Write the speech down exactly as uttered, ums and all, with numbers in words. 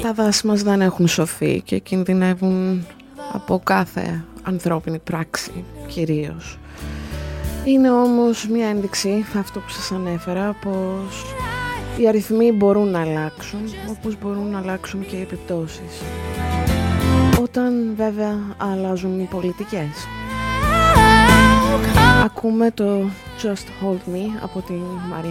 Τα δάση μας δεν έχουν σωθεί και κινδυνεύουν από κάθε ανθρώπινη πράξη κυρίως. Είναι όμως μια ένδειξη, αυτό που σας ανέφερα, πως οι αριθμοί μπορούν να αλλάξουν, όπως μπορούν να αλλάξουν και οι επιπτώσεις. Όταν βέβαια αλλάζουν οι πολιτικές. Ακούμε το Just Hold Me από τη Μαρία